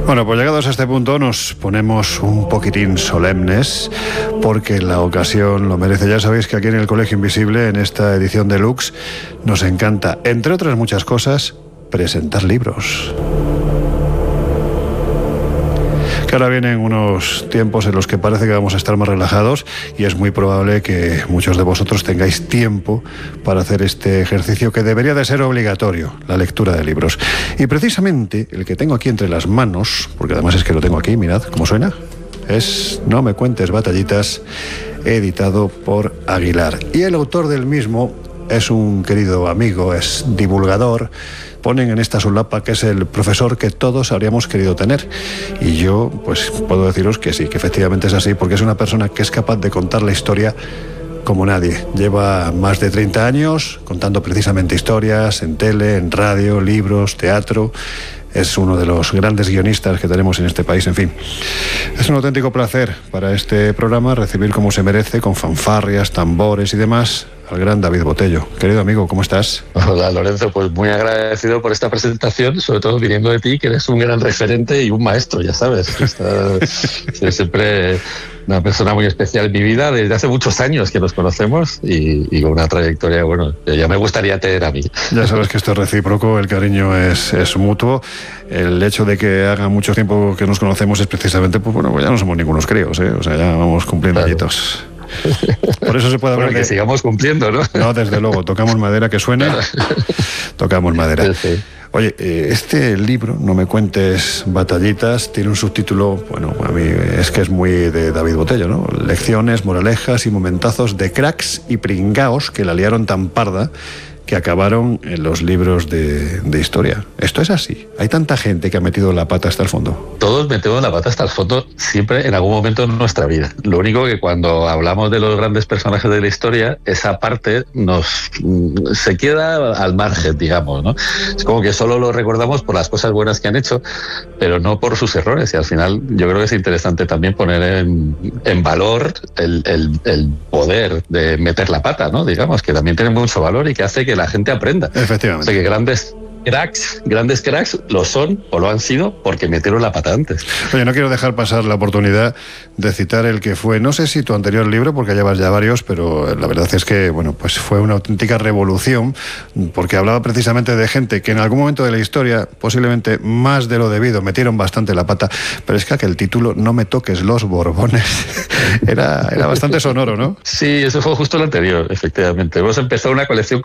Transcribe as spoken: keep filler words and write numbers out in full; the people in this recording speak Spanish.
Bueno, pues llegados a este punto nos ponemos un poquitín solemnes porque la ocasión lo merece. Ya sabéis que aquí en el Colegio Invisible, en esta edición deluxe, nos encanta, entre otras muchas cosas, presentar libros. Que ahora vienen unos tiempos en los que parece que vamos a estar más relajados y es muy probable que muchos de vosotros tengáis tiempo para hacer este ejercicio que debería de ser obligatorio, la lectura de libros. Y precisamente el que tengo aquí entre las manos, porque además es que lo tengo aquí, mirad cómo suena, es No me cuentes batallitas, editado por Aguilar. Y el autor del mismo es un querido amigo, es divulgador. Ponen en esta solapa que es el profesor que todos habríamos querido tener. Y yo, pues, puedo deciros que sí, que efectivamente es así, porque es una persona que es capaz de contar la historia como nadie. Lleva más de treinta años contando precisamente historias en tele, en radio, libros, teatro. Es uno de los grandes guionistas que tenemos en este país, en fin. Es un auténtico placer para este programa recibir como se merece, con fanfarrias, tambores y demás, al gran David Botello. Querido amigo, ¿cómo estás? Hola, Lorenzo, pues muy agradecido por esta presentación, sobre todo viniendo de ti, que eres un gran referente y un maestro, ya sabes. Estás siempre una persona muy especial en mi vida, desde hace muchos años que nos conocemos y, y con una trayectoria, bueno, que ya me gustaría tener a mí. Ya sabes que esto es recíproco, el cariño es, es mutuo. El hecho de que haga mucho tiempo que nos conocemos es precisamente, pues bueno, pues ya no somos ningunos críos, ¿eh? O sea, ya vamos cumpliendo claro. añitos. Por eso se puede hablar bueno, que de... sigamos cumpliendo, ¿no? No, desde luego, tocamos madera que suene, tocamos madera. Sí, sí. Oye, este libro, No me cuentes batallitas, tiene un subtítulo, bueno, a mí es que es muy de David Botello, ¿no? Lecciones, moralejas y momentazos de cracks y pringaos que la liaron tan parda que acabaron en los libros de, de historia. Esto es así. Hay tanta gente que ha metido la pata hasta el fondo. Todos metemos la pata hasta el fondo siempre en algún momento de nuestra vida. Lo único que cuando hablamos de los grandes personajes de la historia, esa parte nos se queda al margen, digamos, ¿no? Es como que solo lo recordamos por las cosas buenas que han hecho, pero no por sus errores. Y al final yo creo que es interesante también poner en, en valor el, el, el poder de meter la pata, ¿no? Digamos, que también tiene mucho valor y que hace que la gente aprenda. Efectivamente. O sea, que grandes cracks, grandes cracks lo son o lo han sido porque metieron la pata antes. Oye, no quiero dejar pasar la oportunidad de citar el que fue, no sé si tu anterior libro, porque llevas ya varios, pero la verdad es que, bueno, pues fue una auténtica revolución, porque hablaba precisamente de gente que en algún momento de la historia, posiblemente más de lo debido, metieron bastante la pata, pero es que aquel título, No me toques los Borbones, era, era bastante sonoro, ¿no? Sí, eso fue justo lo anterior, efectivamente. Hemos empezado una colección